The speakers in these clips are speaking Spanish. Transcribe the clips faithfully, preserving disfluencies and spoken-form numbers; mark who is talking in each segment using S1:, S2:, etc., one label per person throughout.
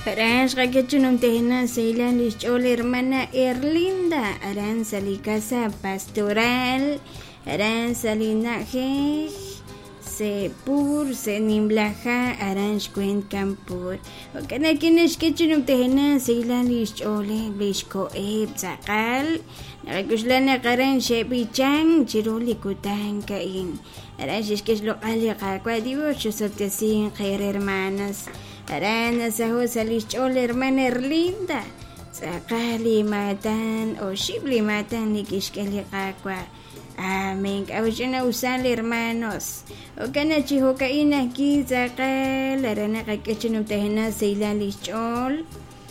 S1: Arashqa kachunumtihina Ceylan Lich'ol hermana Erlinda Aranzali Casa Pastoral Aranzali Najej se pur se nimblaja aranj kuen campur okana kinish kachunumtihina Ceylan Lich'ol Lishko eb tzaqal naqakushlana qaran shepichang chiruli kutan kain aranj ishkishlo qali qaqwa divocho sotyasin qer hermanas Arana sahosa Lich'ol hermana Erlinda Tzaqali matan o shibli matan nikishkali qaqwa Amén kawchana usal hermanos Okana chihokaina ki tzaqal Arana qakachanumtahina Ceylan Lich'ol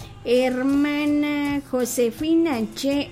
S1: Hermana Josefina Che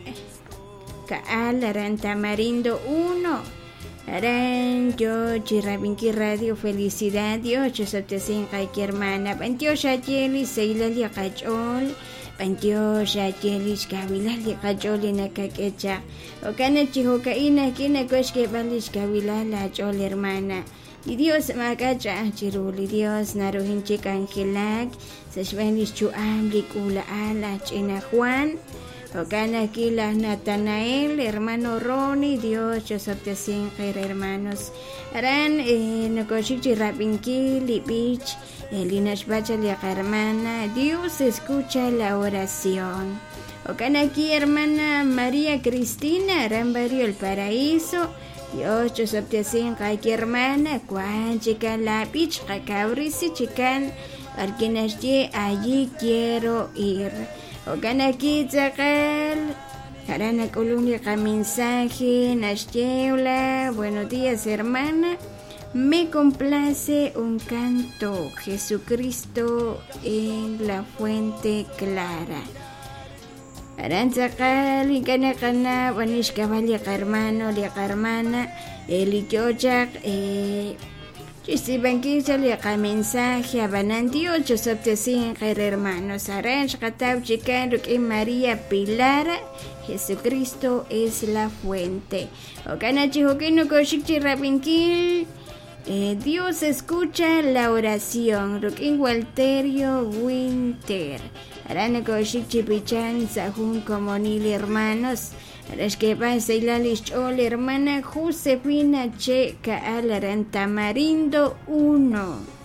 S1: Kaal aran Tamarindo uno Aran yo chirabinki radio felicidad yo chosotesin qayki hermana pantio shacheli Ceylan Lich'ol pantio shacheli shkawilali qacholi nakakecha okana chihokaina kina koshke balish kawilala chol hermana y Dios makacha chiruli Dios naruhinchik angelak sashbanish chuamli kula ala china Juan Okana kila Natanael, hermano Ronnie, Dios, chosoptesin, hermanos. Aran, eh, nokoshikchi rapinki, libich, elinash bachali hermana, Dios escucha la oración. Okana aquí, hermana María Cristina, aran barrio El Paraíso, Dios, chosoptesin, hermana, cuan chica lapich, kakaurisi, chican, arquinashye, allí quiero ir. Okana aquí tzaqal Harana colonia mensaje Nashteula buenos días hermana me complace un canto Jesucristo en la fuente clara Haran tzaqal Ikana kana Wanish kabali hermano li hermana Eli kyochak eh Chisibanquisa le mensaje a Banandio, Chosoptesin, hermanos, Aranj, Katau, Chicano, que María Pilar, Jesucristo es la fuente. Okanachi, Hokeno, Koshikchi, Rapinkil, eh, Dios escucha la oración, Rokin Walterio Winter, Arana Koshikchi, Pichan, Sahun, Comonil, hermanos, Arashkepa Ceylan Lich'ol hermana Josefina Che Kaal aran Tamarindo uno